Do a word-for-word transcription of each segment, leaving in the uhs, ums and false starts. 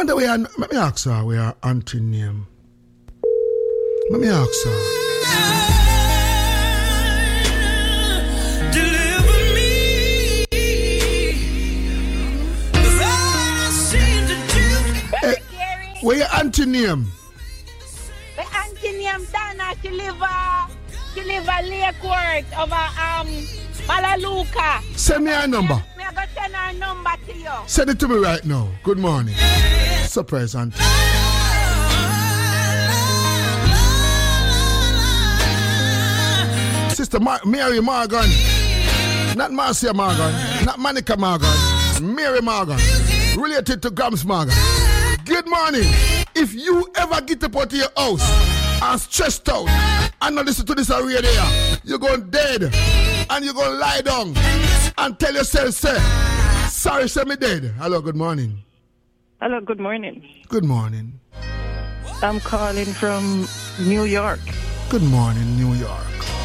wonder where, let me ask her where auntie name. Let me ask her. Deliver me. Hey, where your auntie name? The auntie name Donna, she live uh, she live at Lakewood over um Malaluka. Send me her number. Me I gonna send her number to you. Send it to me right now. Good morning. Surprise, auntie. Sister Mar- Mary Morgan. Not Marcia Morgan. Not Monica Morgan. Mary Morgan. Related to Grams Morgan. Good morning. If you ever get up out of your house and stressed out and not listen to this radio, you're going dead and you're going to lie down and tell yourself, say, sorry, say me dead. Hello, good morning. Hello, good morning. Good morning. I'm calling from New York. Good morning, New York.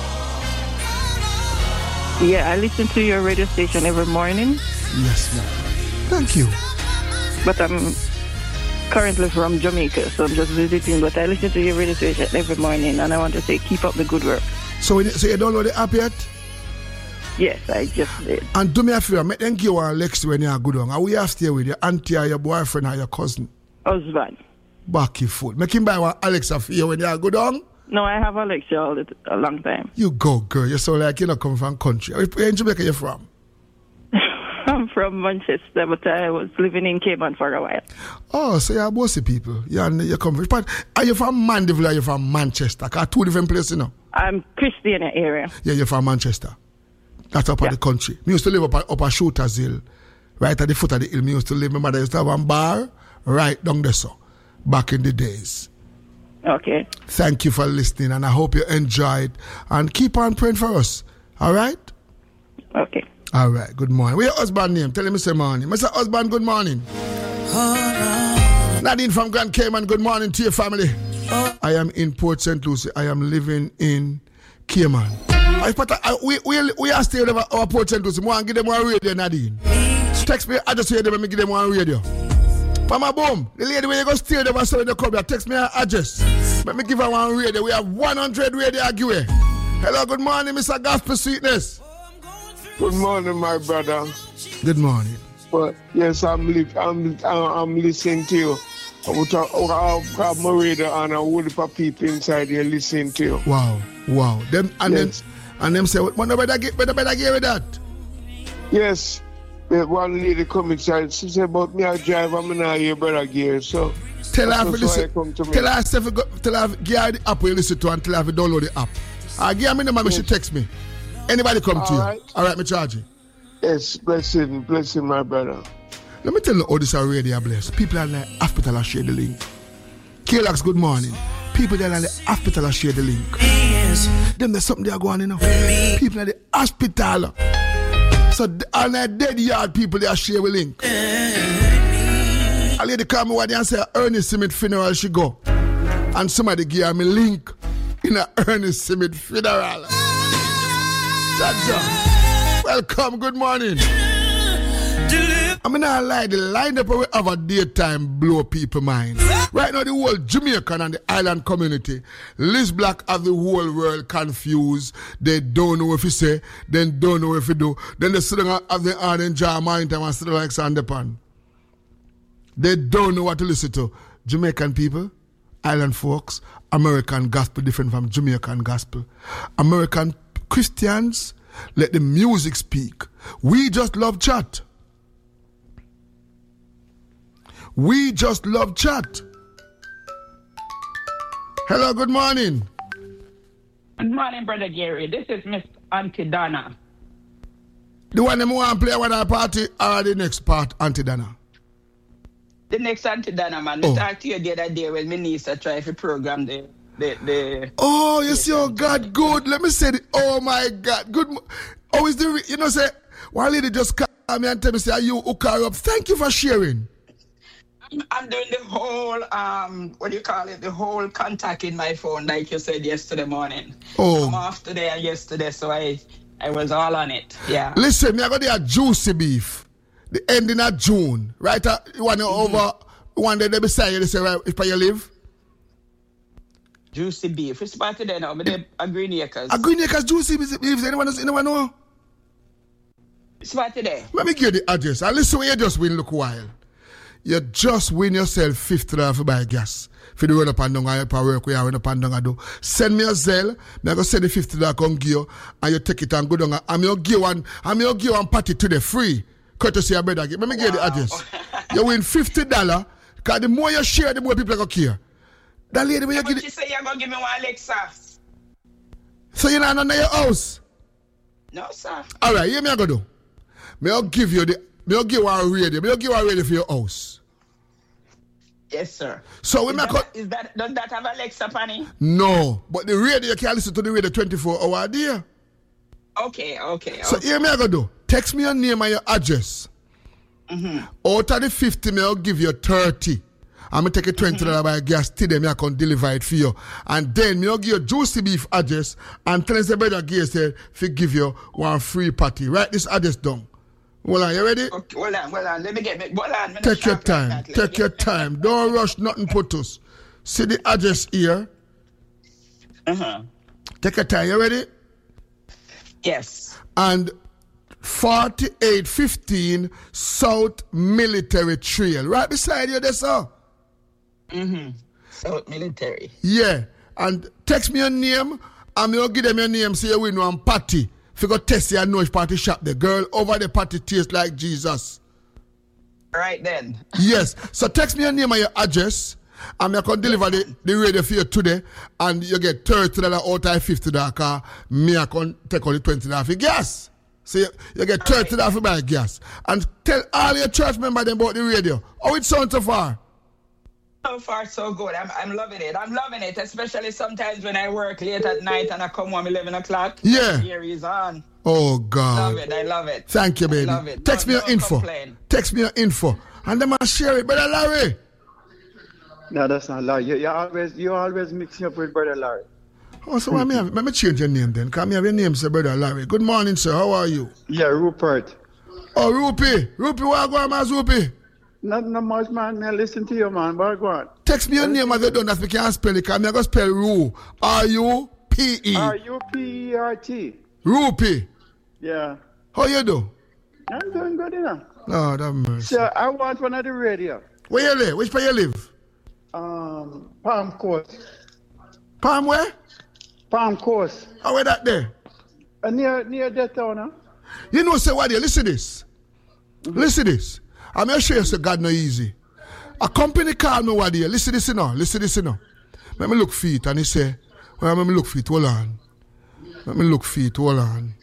Yeah, I listen to your radio station every morning. Yes, ma'am. Thank you. But I'm currently from Jamaica, so I'm just visiting. But I listen to your radio station every morning, and I want to say keep up the good work. So, when, so you download the app yet? Yes, I just did. And do me a favor, make them give you one Lexi when you're good on. And we have to stay with your auntie or your boyfriend or your cousin. Husband. Back your foot. Make him buy one Alexa for you when you're good on. No, I have Alexa all the, a long time. You go, girl. You sound like you're not coming from country. Where in Jamaica you from? I'm from Manchester, but I was living in Cayman for a while. Oh, so you're bossy people. You're, you're coming. But are you from Mandeville or are you from Manchester? Because two different places, you know. I'm Christiana area. Yeah, you're from Manchester. That's up yeah. at the country. Me used to live up at, up at Shooters Hill. Right at the foot of the hill. Me used to live. My mother used to have a bar right down there, so. Back in the days. Okay. Thank you for listening, and I hope you enjoyed. And keep on praying for us. All right? Okay. All right. Good morning. What's your husband's name? Tell him say morning. Mister Husband, good morning. Oh, no. Nadine from Grand Cayman, good morning to your family. Oh. I am in Port Saint Lucie. I am living in Cayman. I, I, we, we, we are still over our Port Saint Lucie. I want to give them one radio, Nadine. Text me. I just hear them and give them one radio. Mama boom, the lady when you go steal them and sell in the club, text me her address. Let me give her one radio. We have one hundred radio giveaway. Hello, good morning, Mister Gospel Sweetness. Good morning, my brother. Good morning. Well, yes, I'm, li- I'm, I'm listening to you. I have my radio on and all the people inside here listening to you. Wow, wow. Them and yes. them and them say, what better get better better get with that? Yes. One lady come inside, she said about me I drive, I'm not here, brother gear. So tell her to listen. Tell her to tell her give the app you listen to and tell her to download the app. I give me the number, yes. She text me. Anybody come All to right. you. All right, me charge you. Yes, blessing, blessing, my brother. Let me tell you how this radio bless. People are in the hospital are share the link. K-Lax, good morning. People that are in the hospital are share the link. Yes. Them there's something they are going on, you know. People in the hospital. So on that dead yard people they are share a link. A lady call me one day and say Ernest Simit funeral she go. And somebody give me link in a Ernest Simit funeral. Jaja. Welcome, good morning. I mean I lie, the line up we have a daytime blow people mind. Right now the whole Jamaican and the island community, Liz Black have the whole world confused. They don't know if you say, then don't know if you do. Then they sit down have the hand in jar mind time and sit like Sandepan. They don't know what to listen to. Jamaican people, island folks, American gospel different from Jamaican gospel. American Christians, let the music speak. We just love chat. We just love chat. Hello, good morning. Good morning, Brother Gary. This is Miss Auntie Donna. The one who want to play with our party or the next part, Auntie Donna? The next Auntie Donna, man. Oh. I talked to you the other day when my niece tried to program the... the, the oh, you see, oh, God, good. Let me say it. Oh, my God. Good. Oh, is the... You know, say, one lady just call me and tell me, say, are you hook her up? Thank you for sharing. I'm doing the whole, um, what do you call it, the whole contact in my phone, like you said yesterday morning. Oh. I'm off today and yesterday, so I I was all on it, yeah. Listen, me I got the juicy beef, the ending of June, right? Uh, you want to mm-hmm. over one day they beside you, they say, right, if you live? Juicy beef. Which part there now? But they a Green Acres. A Green Acres Juicy beef. Anyone, anyone know? Which part there? Let me give you the address. And listen, when you just win, look while. You just win yourself fifty dollars for buy gas. For the road up and down, I work where I went up and down. I do. Send me a Zelle. I'm going to send the fifty dollars come give you. And you take it and go down. I'm going to give one, I'm going to give one party today free. Courtesy of brother. Let me give you the address. You win fifty dollars. Because the more you share, the more people are going to care. That lady, when yeah, you give but she say you're going to give me one Lexus. So you're not under your house? No, sir. All right, here me I go do. Me I'll give you the, me I'll give one radio. Me I'll give one radio for your house. Yes, sir. So we is make that, is that, does that have Alexa, Panny? No, but the radio, you can listen to the radio twenty-four hours a day. Okay, okay. So okay. here me I go do. Text me your name and your address. Mm-hmm. Out of the fifty, me I'll give you thirty. I'm going to take a twenty dollars mm-hmm. by gas today, me I can deliver it for you. And then me I'll give you Juicy Beef address and tell us the brother Gay said, if give you one free party. Write this address down. Hold on, you ready? Okay, hold on, hold on. Let me get me. Hold on. Take your time. Like Take your time. Don't rush nothing put us. See the address here. Uh-huh. Take your time. You ready? Yes. And forty-eight fifteen South Military Trail. Right beside you there, sir. Mm-hmm. South Military. Yeah. And text me your name. And I'll give them your name so you win one party. If you go test your know which party shop, the girl over the party tastes like Jesus. Right then. Yes. So text me your name and your address. And I can deliver the, the radio for you today. And you get thirty dollars out of fifty dollars. Because me I can take on the twenty dollars for gas. So you, you get thirty dollars for buy gas. And tell all your church members about the radio. How it sounds so far? So far, so good. I'm, I'm loving it. I'm loving it, especially sometimes when I work late at night and I come home eleven o'clock. Yeah. Here is on. Oh, God. Love it. I love it. Thank you, baby. I love it. Text don't, me your don't info. Complain. Text me your info. And then I'll share it. Brother Larry. No, that's not Larry. You, you always you always mix me up with Brother Larry. Oh, so let me, have, let me change your name then. Can I have your name, sir, Brother Larry? Good morning, sir. How are you? Yeah, Rupert. Oh, Rupee. Rupee, what go on, man, Rupee? Not no much, man. I listen to you, man. But go on. Text me your name as you done that we can spell it. I'm going to spell Ru. R U P E. R U P E R T. Rupee. Yeah. How you do? I'm doing good, you know. Oh, that mercy. So I want one of the radio. Where you live? Which part you live? Um, Palm Coast. Palm where? Palm Coast. How where that there? Uh, near near that town, huh? You know, say what there? Listen this. Mm-hmm. Listen this. I'm going to show you say God no easy. A company called me what there. Listen this, you know. Listen this, you know. Let me look for it. And he say, well, let me look for it. Hold on. Let me look for it. Hold on.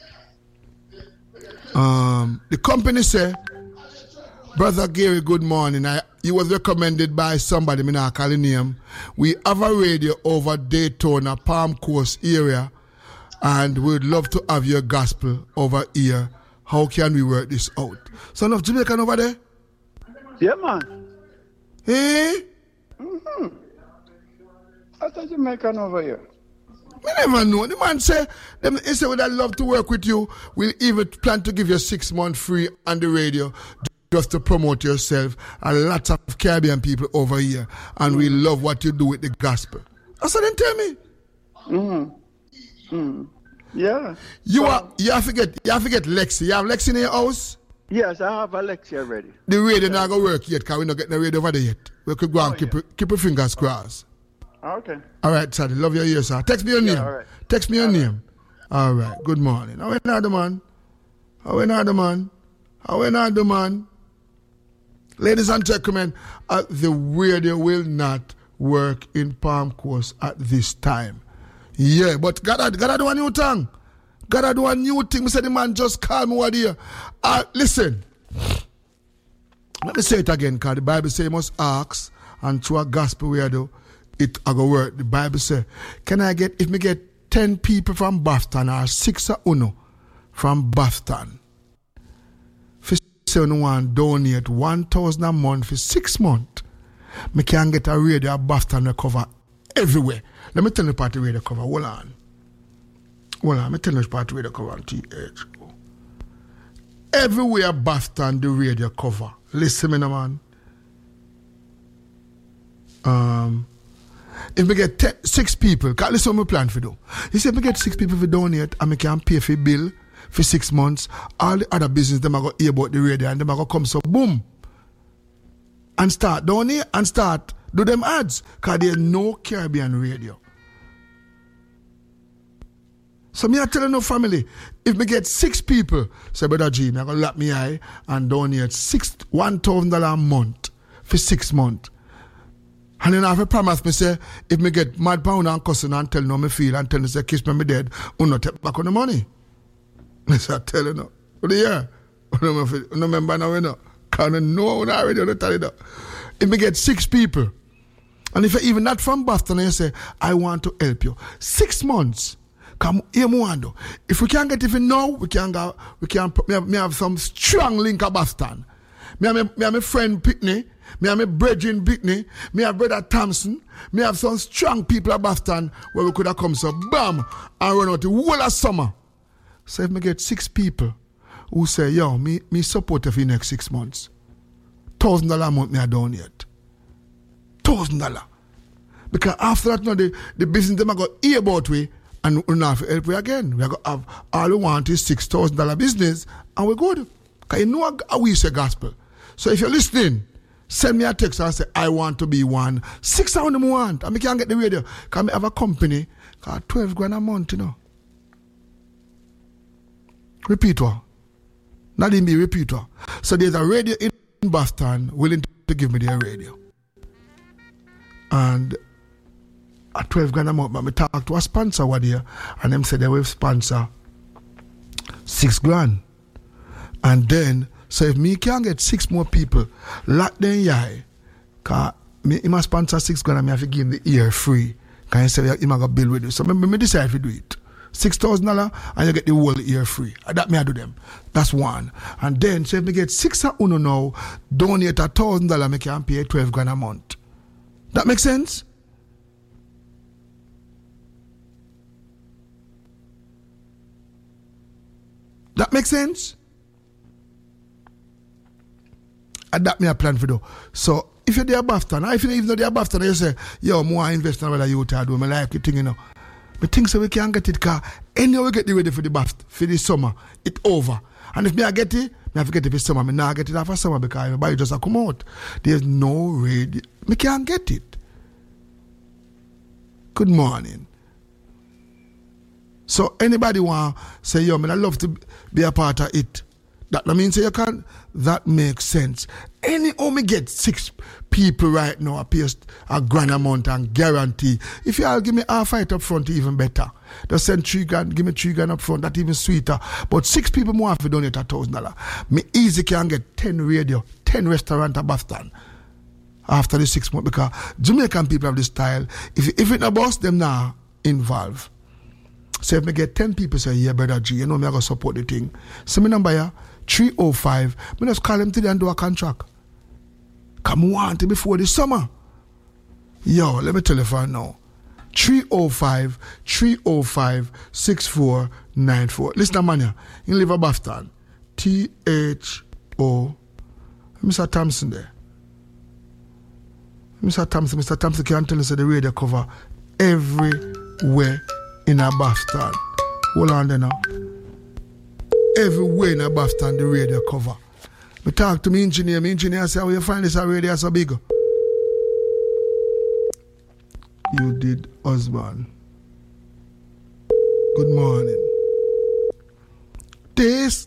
Um, the company say, Brother Gary, good morning. I, he was recommended by somebody, me not call his name. We have a radio over Daytona, Palm Coast area, and we'd love to have your gospel over here. How can we work this out? Son of Jamaican over there? Yeah, man. Eh? Mm-hmm. I thought Jamaican over here. I never know. The man say, them, he say, would I love to work with you? We'll even plan to give you six months free on the radio just to promote yourself. And lots of Caribbean people over here. And we love what you do with the gospel. That's what they tell me. Mm-hmm. Mm-hmm. Yeah. You so, are you have to get you have to get Lexi. You have Lexi in your house? Yes, I have Lexi already. The radio not gonna work yet, because we not getting the radio over there yet. We could go oh, and keep yeah. keep your fingers crossed. Okay. All right, Sadie. Love your ears, sir. Text me your yeah, name. All right. Text me your all name. Right. All right. Good morning. How are you, the man? How are you, the man? How are you, the man? Ladies and gentlemen, uh, the radio will not work in Palm Coast at this time. Yeah, but gotta, gotta do a new thing. Gotta do a new thing. Me say the man just call me what here. Uh, listen. Let me say it again, because the Bible says you must ask, and through a gospel we do, it a go work. The Bible says, can I get, if me get ten people from Boston or six or uno from Boston, if you say you want to donate one thousand a month for six months, me can get a radio Boston recover everywhere. Let me tell you part of the radio cover. Hold on. Hold on. Let me tell you part of the radio cover on T H. Everywhere Boston, the radio cover. Listen me now, man. Um, if we get ten, six people, cause listen what we plan for do. You say if we get six people for donate and we can pay for bill for six months, all the other business them are going to hear about the radio and them are going to come so boom and start donate and start do them ads because there's no Caribbean radio. So me I tell no family, if me get six people, say brother G, me I gonna lock me eye and donate six one thousand dollar a month for six months. And then I have a promise me say, if me get mad pound and cussing and tell no me feel and tell me say kiss me me dead, you not take back on the money. I say I tell you no. What do you hear? You no remember now you know. Cause I know when I already don't tell you that. If me get six people, and if even not from Boston, you say, I want to help you. Six months. Come here, Mwando. If we can't get it now, we can go. We can. Me have, me have some strong link at Boston. Me have, me, me have my friend Pitney. Me have my brethren Pitney. Me have brother Thompson. Me have some strong people at Boston where we could have come so bam and run out the whole of summer. So if me get six people who say, yo, me me support you for the next six months, thousand dollar a month me I done yet. Thousand dollar. Because after that, now the the business them I got hear about we. And we're not help we again. We are going to have all we want is six thousand dollar business and we're good. Because you know how we say gospel. So if you're listening, send me a text and say, I want to be one. Six thousand more want. And we can't get the radio. Because I have a company. Because twelve grand a month, you know. Repeat what? Not even be repeat what. So there's a radio in Boston willing to give me their radio. And at twelve grand a month, but I talk to a sponsor one day, and them said they will sponsor six grand. And then, so if me can get six more people, lock them yai, because me, he must sponsor six grand and I have to give him the ear free. Because he said he must go bill with it. So me, me decide to do it. six thousand dollars and you get the whole ear free. That me I do them. That's one. And then, so if me get six of uno now, donate a thousand dollars, me can pay twelve grand a month. That makes sense? That makes sense? And that me a plan for do. So if you're there Boston, if you're even though they're Boston, you say, yo, more invest in what you do, I like it thing, you know. But think so we can get it car. Anyway we get the ready for the Boston, for the summer. It's over. And if me I get it, me I forget it for summer. Me now get it after summer because everybody just a come out. There's no radio. Me can't get it. Good morning. So anybody want say, yo, man, I love to be a part of it. That means say you can. That makes sense. Any how me get six people right now appears a grand amount and guarantee. If you all give me half it up front, even better. Just send three grand, give me three grand up front, that even sweeter. But six people more have to donate a thousand dollar. Me easy can get ten radio, ten restaurant at Boston after the six months because Jamaican people have this style. If if it not boss them now involved. So if me get ten people say, yeah, brother G, you know me I go support the thing. So my number here, three oh five. Me just call them today and do a contract. Come want it before the summer. Yo, let me tell you for now. three oh five, three oh five, six four nine four. Listen, man, you live in Boston. T H O. Mister Thompson there. Mister Thompson, Mister Thompson can tell us the radio cover everywhere in a Boston. Hold on there now. Everywhere in a Boston, the radio cover. I talk to my engineer. My engineer say, how you find this radio so big? You did, husband. Good morning. This,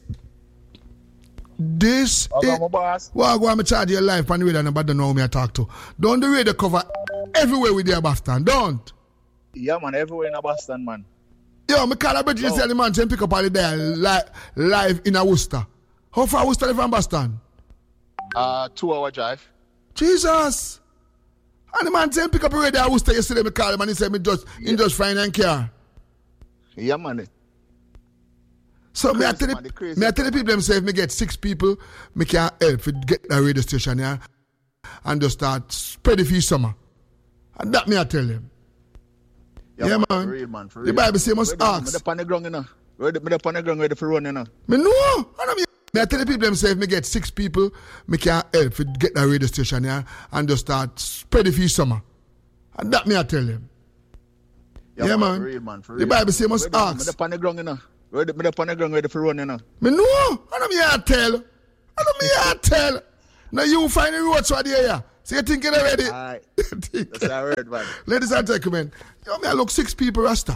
this is... Well, go and charge your life on the radio and nobody don't know who me I talk to. Don't the radio cover everywhere with the Boston, don't? Yeah, man, everywhere in a Boston, man. Yo, me call a bit you say the man say pick up all the day li- live in a Worcester. How far Worcester live from Boston? Uh, two hour drive. Jesus! And the man say pick up a radio at Worcester yesterday, me call him and he said me just, yeah. He just find and care. Yeah, man. So me I tell the, the me I tell the people them say if me get six people, me can help to get the radio station here and just start spread it for summer. And that me I tell them. Yeah, yeah, man. man. For real, man. For the real. Bible say must ready, ask. I'm on the ground, you know. Ready, I'm on the ground ready for run, you know. Me know. I know me Me I tell the people them say if me get six people, me can help to get that radio station here and just start spread it for summer. And that me I tell them. Yeah, Yeah, man. man. For real, man. For The real. Bible say must Ready, ask. Me the on the ground, you know. Ready, me the on the ground ready for run, you know. Me know. I don't me I tell. I don't me I tell. Now you find the roads for there, yeah. So you think you're ready? Alright. That's our word, man. Ladies and gentlemen, yo, me I look six people, Rasta.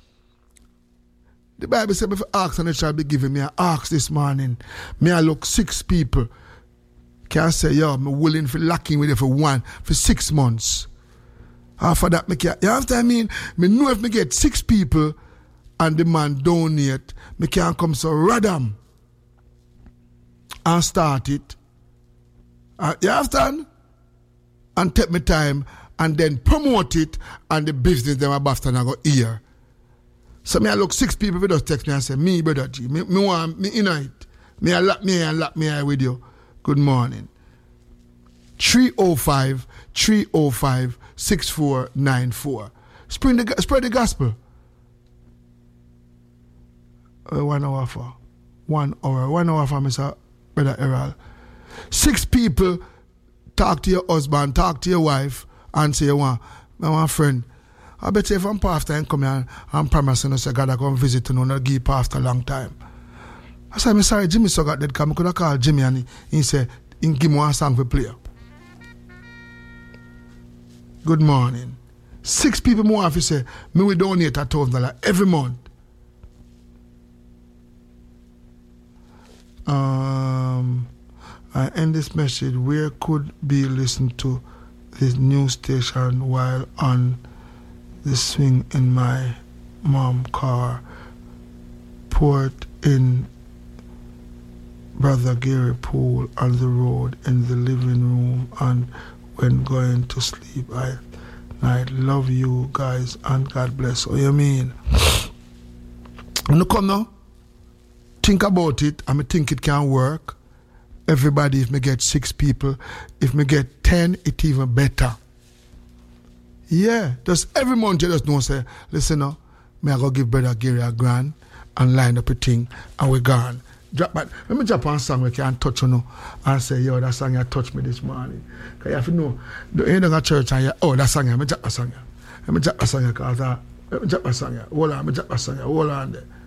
The Bible said, if you ask and it shall be given. Me I ask this morning. Me I look six people. Can I say, yo, I'm willing for locking with you for one, for six months. After that, me can, you know what I mean? Me know if me get six people and the man donate, me can come so radam and start it. Uh, you understand? And take my time and then promote it and the business them about to go here. So me I look six people who just text me and say, me brother G, me, me want me in it. Me I lock me and lock me eye with you. Good morning. three oh five, three oh five, six four nine four. Spread the, spread the gospel. Uh, one hour for. One hour. One hour for Mister Brother Errol. Six people talk to your husband, talk to your wife, and say, you want, I want a friend. I bet you if I'm pastor and come here and promise and say, God, I come visit you and give pastor a long time. I said, I'm sorry, Jimmy so got dead come. I could have called Jimmy and he, he said, he give me one song for play. Good morning. Six people more have to say, me we donate a thousand dollars every month. Um, I end this message. Where could be listened to this new station while on the swing in my mom car? Port in Brother Gary Pool on the road in the living room and when going to sleep. I, I love you guys and God bless. What you mean? When you come now, think about it. I mean, think it can work. Everybody, if me get six people, if me get ten, it even better. Yeah, just every month you just know say, listen now, me I go give Brother Gary a grand and line up a thing and we gone. Drop back. Let me drop one song we can touch on you know, and say, yo, that song you touched me this morning. Because you have to know, you ain't in a church and you, oh, that song, let me drop a song. Let me drop a song, because let me drop a song. Hold on, let me drop a song. Hold on there.